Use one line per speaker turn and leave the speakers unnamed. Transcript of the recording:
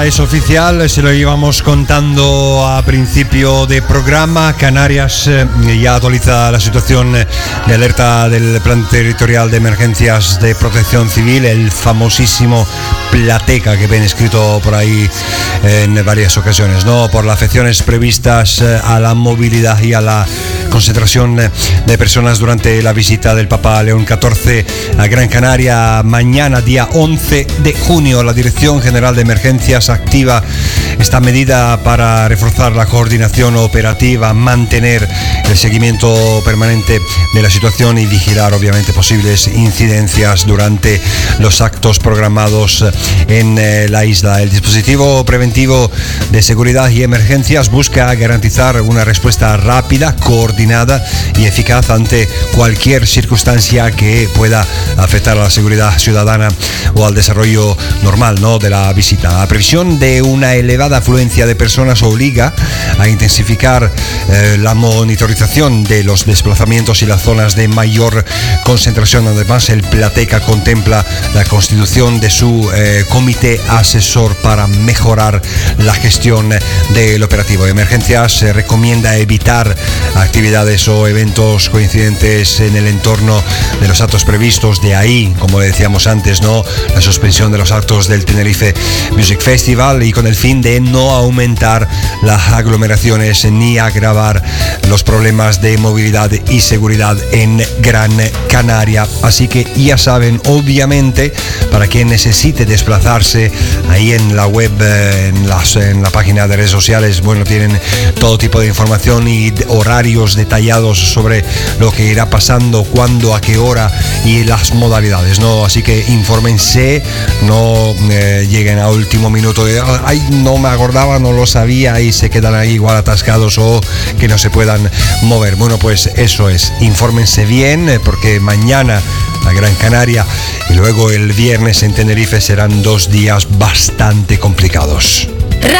ya es oficial, se lo íbamos contando a principio de programa. Canarias ya actualiza la situación de alerta del Plan Territorial de Emergencias de Protección Civil, el famosísimo Plateca, que ven escrito por ahí en varias ocasiones, ¿no? Por las afecciones previstas a la movilidad y a la concentración de personas durante la visita del Papa León XIV a Gran Canaria mañana, día 11 de junio. La Dirección General de Emergencias activa esta medida para reforzar la coordinación operativa, mantener el seguimiento permanente de la situación y vigilar obviamente posibles incidencias durante los actos programados en la isla. El dispositivo preventivo de seguridad y emergencias busca garantizar una respuesta rápida, coordinada y eficaz ante cualquier circunstancia que pueda afectar a la seguridad ciudadana o al desarrollo normal, ¿no?, de la visita. La previsión de una elevada afluencia de personas obliga a intensificar la monitorización de los desplazamientos y las zonas de mayor concentración. Además, el Plateca contempla la constitución de su comité asesor para mejorar la gestión del operativo de emergencias. Se recomienda evitar actividades o eventos coincidentes en el entorno de los actos previstos. De ahí, como decíamos antes, ¿no?, la suspensión de los actos del Tenerife Music Festival, y con el fin de no aumentar las aglomeraciones ni agravar los problemas de movilidad y seguridad en Gran Canaria. Así que ya saben, obviamente, para quien necesite desplazarse, ahí en la web, en la página de redes sociales, bueno, tienen todo tipo de información y horarios detallados sobre lo que irá pasando, cuándo, a qué hora y las modalidades, ¿no? Así que infórmense, no lleguen a último minuto de ay, no me acordaba, no lo sabía, y se quedan ahí igual atascados o que no se puedan mover. Bueno, pues eso es, infórmense bien, porque mañana la Gran Canaria y luego el viernes en Tenerife serán 2 días bastante complicados.